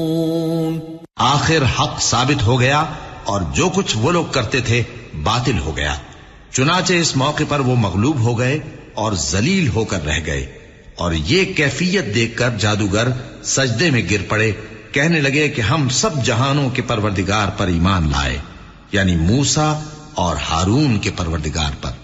आखिर हक साबित हो गया और जो कुछ वो लोग करते थे बातिल हो गया। चुनाचे इस मौके पर वो मगलूब हो गए और जलील होकर रह गए और ये कैफियत देखकर जादूगर सजदे में गिर पड़े, कहने लगे कि हम सब जहानों के परवरदिगार पर ईमान लाए, यानी मूसा और हारून के परवरदिगार पर।